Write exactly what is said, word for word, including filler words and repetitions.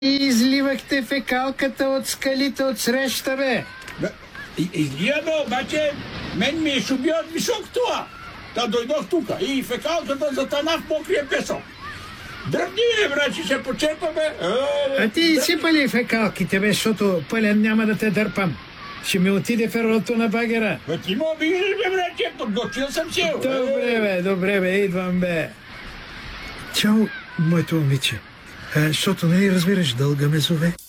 И изливахте фекалката от скалите от среща, бе. Излия, бе, обаче мен ми е шубия от висок това. Та дойдох тука и фекалката затъна в мокрия песок. Дръпни, бе, брат, че се почерпа, бе. А ти изсипа ли фекалките, бе, защото пълен няма да те дърпам. Ще ми отиде ферлото на багера. Бе, ти ме обиждаш, бе, брат, че подготвил съм се. Добре, бе, добре, бе, идвам, бе. Чао, моето момиче. А, защото не разбираш, дълга ме зове.